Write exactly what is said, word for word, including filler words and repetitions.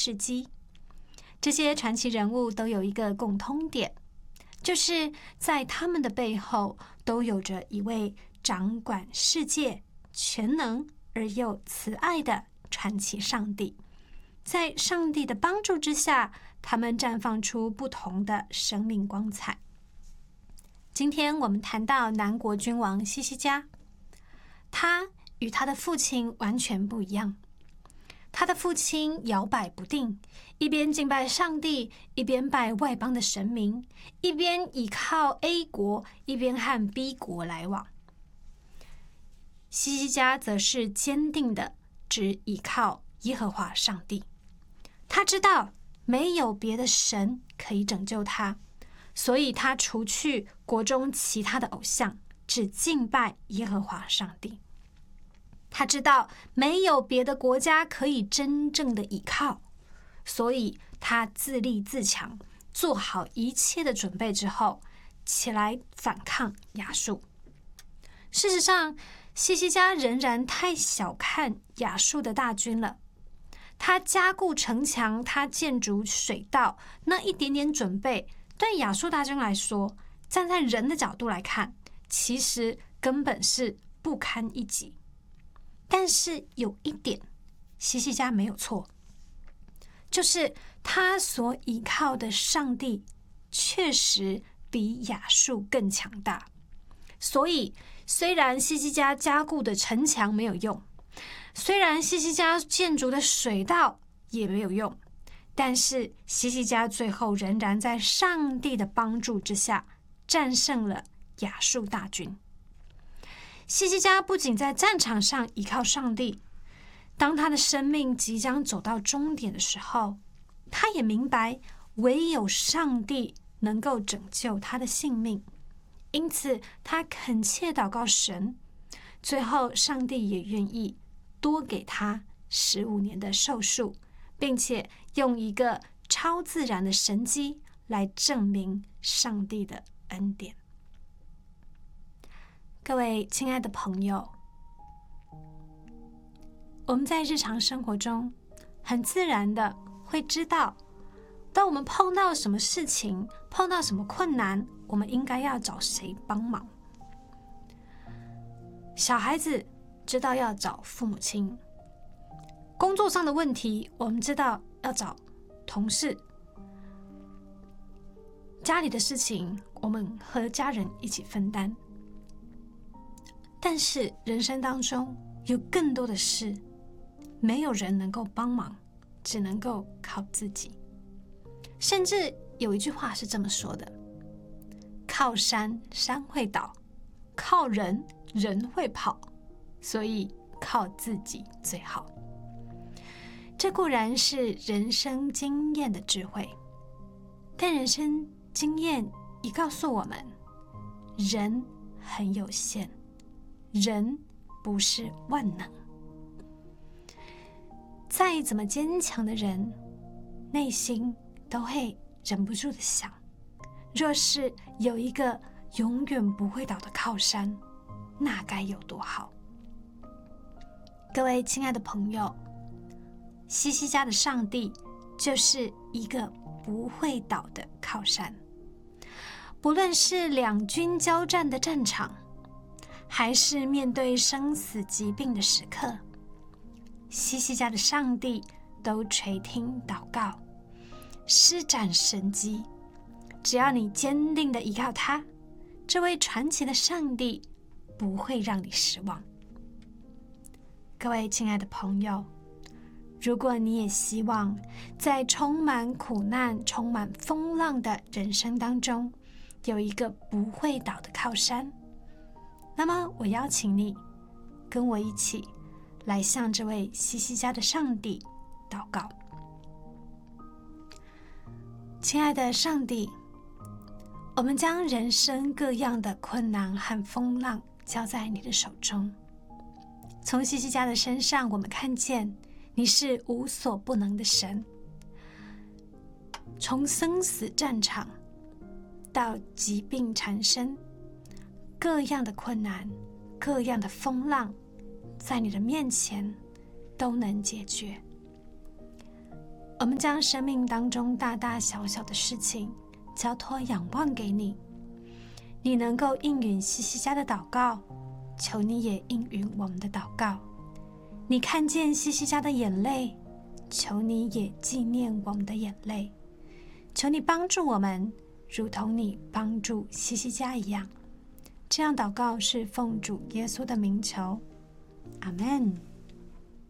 事迹。这些传奇人物都有一个共通点，就是在他们的背后都有着一位掌管世界、全能而又慈爱的传奇上帝。在上帝的帮助之下，他们绽放出不同的生命光彩。今天我们谈到南国君王希西家，他与他的父亲完全不一样。他的父亲摇摆不定，一边敬拜上帝，一边拜外邦的神明，一边倚靠 A 国，一边和 B 国来往。希西家则是坚定的，只倚靠耶和华上帝。他知道没有别的神可以拯救他，所以他除去国中其他的偶像，只敬拜耶和华上帝。他知道没有别的国家可以真正的倚靠，所以他自立自强，做好一切的准备之后，起来反抗亚述。事实上，希西家仍然太小看亚述的大军了。他加固城墙，他建筑水道，那一点点准备，对亚述大军来说，站在人的角度来看，其实根本是不堪一击。但是有一点，希西家没有错，就是他所依靠的上帝确实比亚述更强大。所以，虽然希西家加固的城墙没有用，虽然希西家建筑的水道也没有用，但是希西家最后仍然在上帝的帮助之下战胜了亚述大军。希西家不仅在战场上依靠上帝，当他的生命即将走到终点的时候，他也明白唯有上帝能够拯救他的性命，因此他恳切祷告神，最后上帝也愿意多给他十五年的寿数，并且用一个超自然的神迹来证明上帝的恩典。各位亲爱的朋友，我们在日常生活中很自然的会知道，当我们碰到什么事情，碰到什么困难，我们应该要找谁帮忙。小孩子知道要找父母亲，工作上的问题我们知道要找同事，家里的事情我们和家人一起分担。但是人生当中有更多的事，没有人能够帮忙，只能够靠自己。甚至有一句话是这么说的：靠山山会倒，靠人人会跑，所以靠自己最好。这固然是人生经验的智慧，但人生经验也告诉我们，人很有限，人不是万能。再怎么坚强的人，内心都会忍不住的想，若是有一个永远不会倒的靠山，那该有多好。各位亲爱的朋友，希西家的上帝就是一个不会倒的靠山。不论是两军交战的战场，还是面对生死疾病的时刻，希西家的上帝都垂听祷告，施展神迹。只要你坚定地依靠他，这位传奇的上帝不会让你失望。各位亲爱的朋友，如果你也希望在充满苦难、充满风浪的人生当中，有一个不会倒的靠山，那么我邀请你跟我一起来向这位希西家的上帝祷告。亲爱的上帝，我们将人生各样的困难和风浪交在你的手中。从希西家的身上，我们看见你是无所不能的神。从生死战场到疾病缠身，各样的困难，各样的风浪，在你的面前都能解决。 我们将生命当中大大小小的事情交托仰望给你，你能够应允西西家的祷告，求你也应允我们的祷告。你看见西西家的眼泪，求你也纪念我们的眼泪。求你帮助我们，如同你帮助西西家一样。这样祷告是奉主耶稣的名求，阿们。